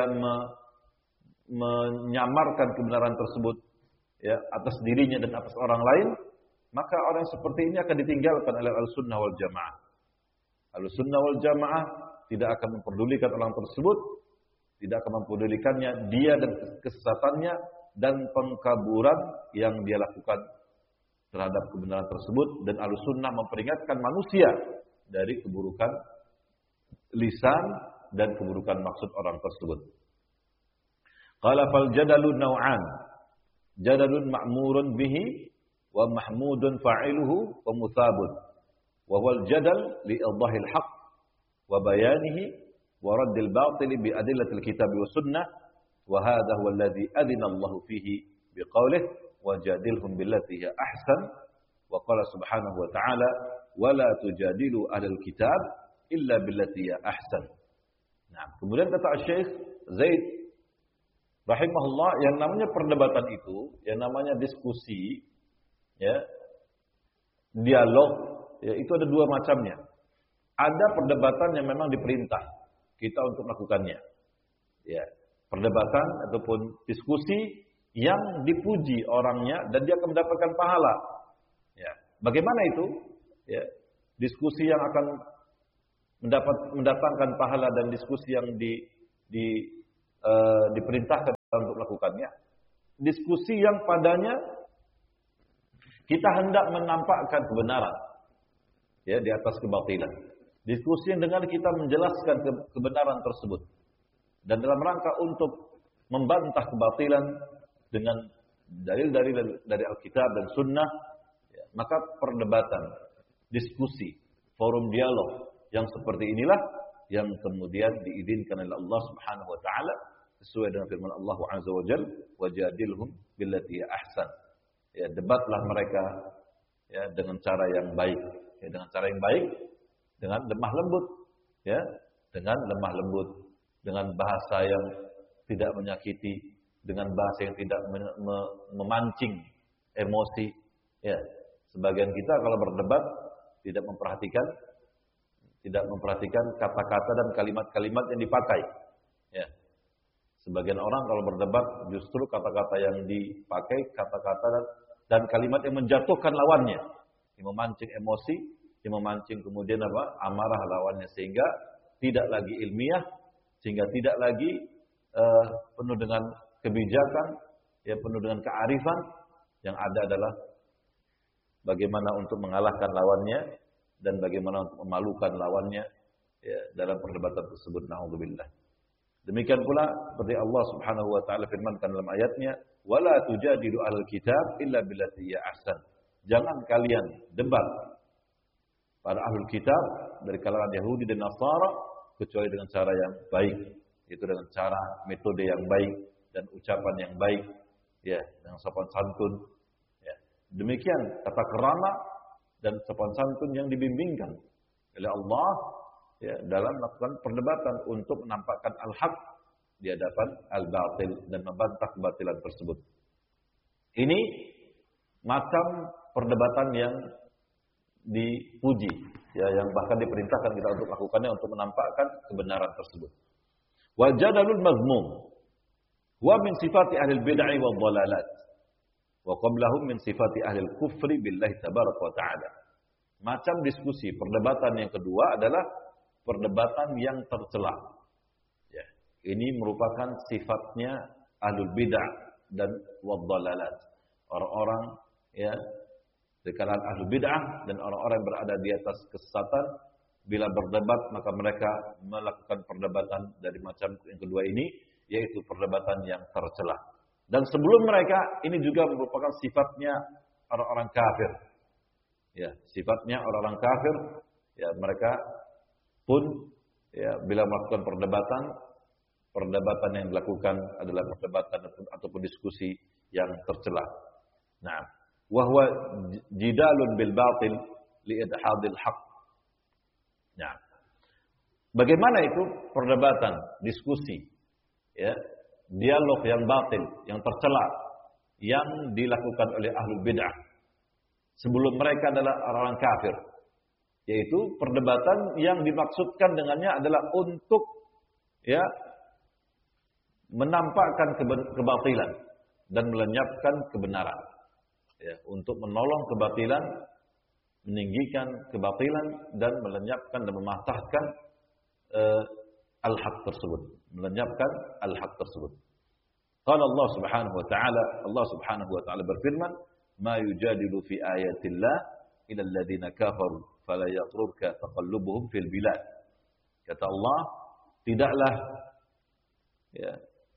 S2: menyamarkan kebenaran tersebut ya atas dirinya dan atas orang lain, maka orang seperti ini akan ditinggalkan oleh al-sunnah wal jamaah. Al-sunnah wal jamaah tidak akan memperdulikan orang tersebut, tidak akan memperdulikannya dia dan kesesatannya dan pengkaburan yang dia lakukan terhadap kebenaran tersebut. Dan al-sunnah memperingatkan manusia dari keburukan lisan dan keburukan maksud orang tersebut. Qala fal jadalu naw'an, jadalun ma'murun bihi wa mahmudun fa'iluhu wa muthabun, wa huwa al-jadal li idahil haqq wa bayanihi wa raddil batil bi adillatil kitab wa sunnah, wa hadha huwa alladhi adina Allah fihi biqaulih wajadilhum billati hiya ahsan, wa qala subhanahu wa ta'ala wa la tujadilu ahlal kitab illa billati hiya ahsan. Nah, kemudian kata Syekh Zaid rahimahullah, yang namanya perdebatan itu, yang namanya diskusi, ya, dialog, ya, itu ada dua macamnya. Ada perdebatan yang memang diperintah kita untuk melakukannya, ya, perdebatan ataupun diskusi yang dipuji orangnya dan dia akan mendapatkan pahala. Ya, bagaimana itu? Ya, diskusi yang akan mendatangkan pahala dan diskusi yang diperintahkan untuk melakukannya. Diskusi yang padanya kita hendak menampakkan kebenaran, ya, di atas kebatilan. Diskusi yang dengan kita menjelaskan kebenaran tersebut. Dan dalam rangka untuk membantah kebatilan dengan dalil-dalil dari Alkitab dan Sunnah, ya, maka perdebatan, diskusi, forum dialog yang seperti inilah yang kemudian diizinkan oleh Allah Subhanahu wa taala sesuai dengan firman Allah Azza wa Jalla, wajadilhum billati ahsan. Ya, debatlah mereka, ya, dengan cara yang baik, ya, dengan cara yang baik, dengan lemah lembut, ya, dengan lemah lembut, dengan bahasa yang tidak menyakiti, dengan bahasa yang tidak memancing emosi. Ya, sebagian kita kalau berdebat tidak memperhatikan kata-kata dan kalimat-kalimat yang dipakai. Ya. Sebagian orang kalau berdebat justru kata-kata yang dipakai, kata-kata dan kalimat yang menjatuhkan lawannya, yang memancing emosi, yang memancing kemudian amarah lawannya, sehingga tidak lagi ilmiah, sehingga tidak lagi penuh dengan kebijakan, ya, penuh dengan kearifan. Yang ada adalah bagaimana untuk mengalahkan lawannya dan bagaimana untuk memalukan lawannya, ya, dalam perdebatan tersebut. Na'udzubillah. Demikian pula seperti Allah Subhanahu wa taala firmankan dalam ayatnya, wala tujadilu ahlul kitab illa billati hiya ahsan. Jangan kalian debat para ahlul kitab dari kalangan Yahudi dan Nasara kecuali dengan cara yang baik, yaitu dengan cara metode yang baik dan ucapan yang baik, ya, dengan sopan santun, ya. Demikian tata krama dan sopan santun yang dibimbingkan oleh Allah, ya, dalam melakukan perdebatan untuk menampakkan al-haq di hadapan al-batil dan membantah kebatilan tersebut. Ini macam perdebatan yang dipuji, ya, yang bahkan diperintahkan kita untuk lakukannya untuk menampakkan kebenaran tersebut. Wa jadalul mazmum wa min sifati ahli bid'ah wa dhalalat wa qablahum min sifati ahli kufri billahi tabaraka wa ta'ala. Macam diskusi, perdebatan yang kedua adalah perdebatan yang tercela. Ya, ini merupakan sifatnya ahlul bid'ah dan wadhalalat. Orang-orang, ya, di kalangan ahlul bid'ah dan orang-orang yang berada di atas kesesatan, bila berdebat maka mereka melakukan perdebatan dari macam yang kedua ini, yaitu perdebatan yang tercela. Dan sebelum mereka ini juga merupakan sifatnya orang-orang kafir. Ya, sifatnya orang-orang kafir, ya, mereka pun, ya, bila melakukan perdebatan yang dilakukan adalah perdebatan ataupun diskusi yang tercela. Nah, wa huwa jidalun bil batil li idhadil haqq. Nah, bagaimana itu perdebatan, diskusi, ya, dialog yang batil, yang tercela, yang dilakukan oleh ahlul bid'ah sebelum mereka adalah orang kafir. Yaitu perdebatan yang dimaksudkan dengannya adalah untuk, ya, menampakkan kebatilan dan melenyapkan kebenaran. Ya, untuk menolong kebatilan, meninggikan kebatilan dan melenyapkan dan mematahkan al-haq tersebut, melenyapkan al-haq tersebut. Qala Allah Subhanahu wa taala, Allah Subhanahu wa taala berfirman, "Ma yujadilu fi ayatillah ila alladziina kafaru fala yaghurka taqallubuhum fil bilad." Kata Allah, tidaklah, ya,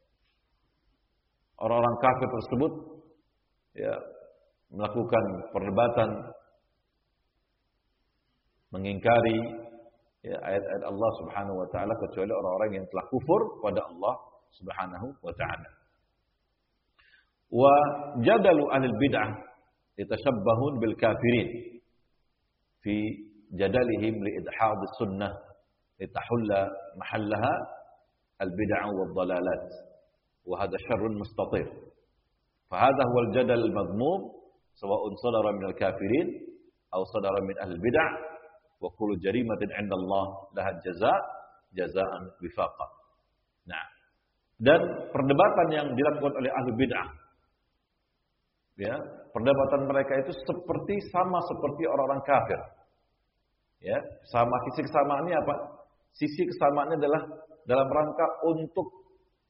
S2: orang-orang kafir tersebut, ya, melakukan perdebatan mengingkari, ya, ayat-ayat Allah Subhanahu wa taala kecuali orang-orang yang telah kufur pada Allah Subhanahu wa taala. Wa jadalu anil bid'ah yatashabbahun bil kafirin fi jadalihim li idhad as-sunnah litahulla mahallaha al bid'ah wad dalalat wa hadha syarrun mustatir. Fa hadha huwa al jadal al madmum sawa'un sadara min al kafirin aw sadara min ahli bid'ah wa kullu jarimatin 'inda Allah laha jazaan wifaqa. Nah, dan perdebatan yang dilakukan oleh ahli bid'ah, ya, perdebatan mereka itu sama seperti orang-orang kafir. Ya, sama sisi kesamaannya apa? Sisi kesamaannya adalah dalam rangka untuk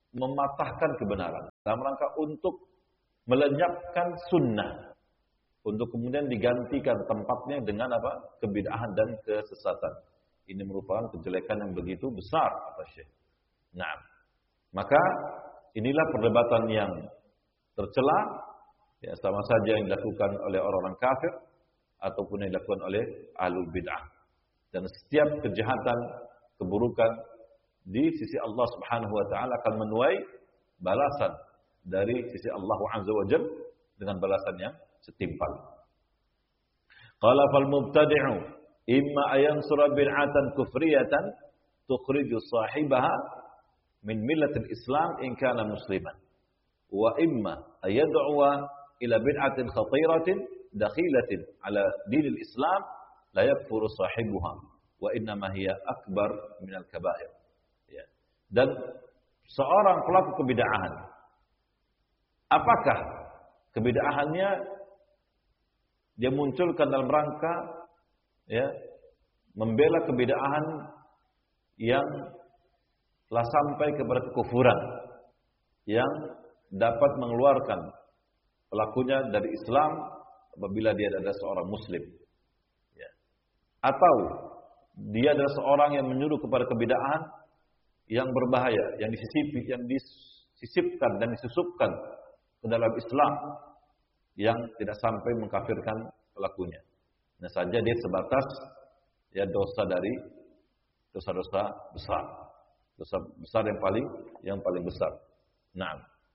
S2: mematahkan kebenaran, dalam rangka untuk melenyapkan sunnah, untuk kemudian digantikan tempatnya dengan apa? Kebid'ahan dan kesesatan. Ini merupakan kejelekan yang begitu besar, kata Syekh. Nah, maka inilah perdebatan yang tercela, ya, sama saja yang dilakukan oleh orang-orang kafir ataupun yang dilakukan oleh ahlul bid'ah. Dan setiap kejahatan, keburukan di sisi Allah Subhanahu wa taala akan menuai balasan dari sisi Allah Azza wa Jalla dengan balasan yang setimpal. Qala fal mubtadi'u imma ayansura bid'atan kufriyatan tukhriju sahibaha min millatil Islam in kana musliman wa imma ayad'uwa ila bid'atin khatiratin dakhilatin ala dinil Islam la yakfuru sahibuha wa innama hiya akbar minal kaba'ir. Ya. Dan seorang pelaku kebid'ahan, apakah kebid'ahannya dia munculkan dalam rangka ya membela kebid'ahan yang telah sampai kepada kekufuran yang dapat mengeluarkan pelakunya dari Islam apabila dia adalah seorang muslim, ya. Atau dia adalah seorang yang menyuruh kepada kebid'ahan yang berbahaya, yang disisipkan dan disusupkan ke dalam Islam yang tidak sampai mengkafirkan pelakunya. Nah saja dia sebatas ya dosa dari dosa-dosa besar. Dosa besar yang paling besar. Naam.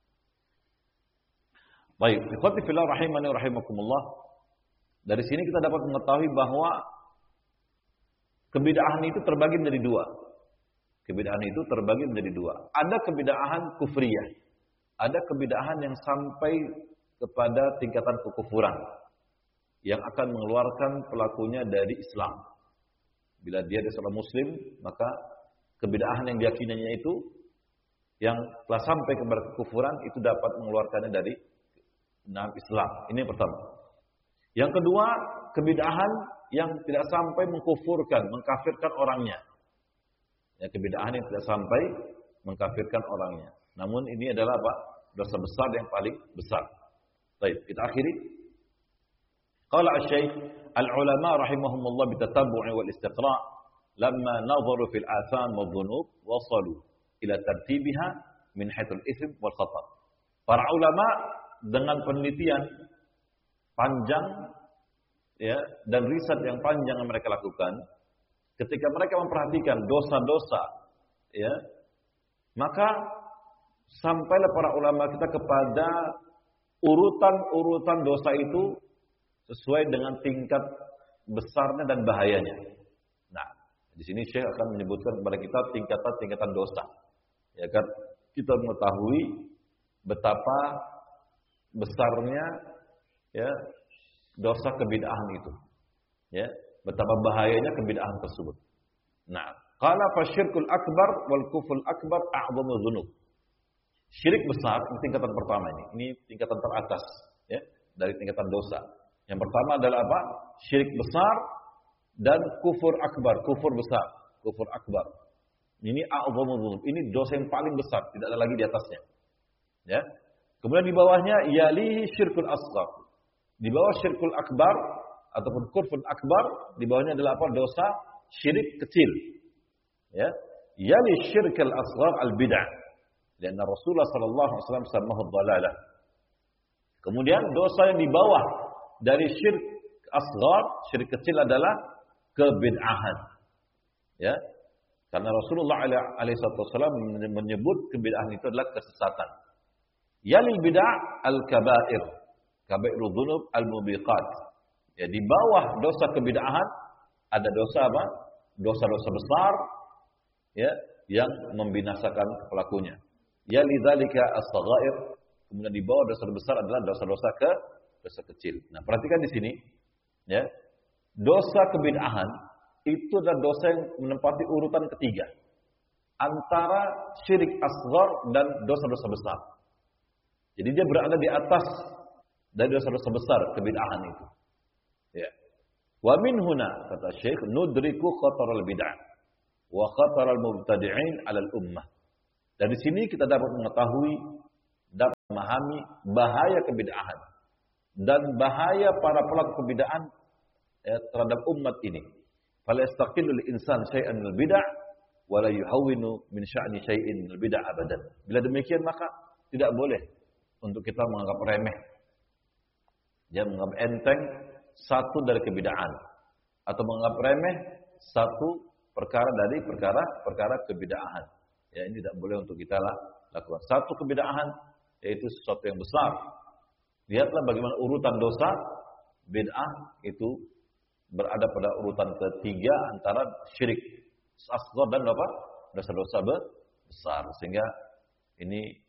S2: Baik, ikhwati fillah rahimani wa rahimakumullah. Dari sini kita dapat mengetahui bahwa kebid'ahan itu terbagi menjadi dua. Kebid'ahan itu terbagi menjadi dua. Ada kebid'ahan kufriyah. Ada kebid'ahan yang sampai kepada tingkatan kekufuran yang akan mengeluarkan pelakunya dari Islam. Bila dia adalah seorang muslim, maka kebid'ahan yang diyakininya itu yang telah sampai kepada kekufuran itu dapat mengeluarkannya dari Islam. Ini yang pertama. Yang kedua, kebid'ahan yang tidak sampai mengkufurkan, mengkafirkan orangnya. Ya, kebid'ahan yang tidak sampai mengkafirkan orangnya. Namun ini adalah apa? Dosa besar yang paling besar. Baik, kita akhiri. Qala asy-syekh al-ulama rahimahumullah bitatabbu'i wal istiqra' lamma nadharu fil atham wa dhunub wasalu ila tartibiha min haitsul itsm wal khata'. Para ulama dengan penelitian panjang ya dan riset yang panjang yang mereka lakukan, ketika mereka memperhatikan dosa-dosa ya, maka sampailah para ulama kita kepada urutan-urutan dosa itu sesuai dengan tingkat besarnya dan bahayanya. Nah, di sini Syekh akan menyebutkan kepada kita tingkatan-tingkatan dosa. Ya kan, kita mengetahui betapa besarnya ya dosa kebid'ahan itu. Ya, betapa bahayanya kebid'ahan tersebut. Nah, qala fasyirkul akbar wal kufrul akbar a'dhamu dzunub. Syirik besar, ini tingkatan pertama ini. Ini tingkatan teratas ya dari tingkatan dosa. Yang pertama adalah apa? Syirik besar dan kufur akbar, kufur besar, kufur akbar. Ini a'dhamu dzunub. Ini dosa yang paling besar, tidak ada lagi di atasnya. Ya. Kemudian di bawahnya yalihi syirkul asghar. Di bawah syirkul akbar ataupun kufur akbar, di bawahnya adalah apa? Dosa syirik kecil. Ya. Yali syirkul asghar al-bid'ah. Dan Rasulullah sallallahu alaihi wasallam samahu dhalalah. Kemudian dosa yang di bawah dari syirik asghar, syirik kecil adalah kebid'ahan. Ya. Karena Rasulullah alaihi wasallam menyebut kebid'ahan itu adalah kesesatan. Yalil bid'ah al-kaba'ir, kaba'irudz dzunub al-mubiqat. Ya, di bawah dosa kebid'ahan ada dosa apa? Dosa-dosa besar ya yang membinasakan pelakunya. Yalidzalika as-saghair, kemudian di bawah dosa besar adalah dosa-dosa dosa kecil. Nah, perhatikan di sini ya. Dosa kebid'ahan itu adalah dosa yang menempati urutan ketiga antara syirik asghar dan dosa-dosa besar. Jadi dia berada di atas dari dosa-dosa besar kebid'ahan itu. Ya. Wa min huna kata Syekh nudriku khatar al-bid'ah wa khatar al-mubtadi'in 'ala al-ummah. Dari sini kita dapat mengetahui, dapat memahami bahaya kebid'ahan dan bahaya para pelaku kebid'ahan terhadap umat ini. Fala yastaqillu al-insan syai'an minal bid'ah wa la yuhawwinu min sya'ni syai'in minal bid'ah abadan. Bila demikian maka tidak boleh untuk kita menganggap remeh, menganggap enteng satu dari kebid'ahan atau menganggap remeh satu perkara dari perkara kebid'ahan. Ya, ini tidak boleh untuk kita lakukan. Satu kebid'ahan yaitu sesuatu yang besar. Lihatlah bagaimana urutan dosa bid'ah itu berada pada urutan ketiga antara syirik asghar dan apa? Dosa-dosa besar. Sehingga ini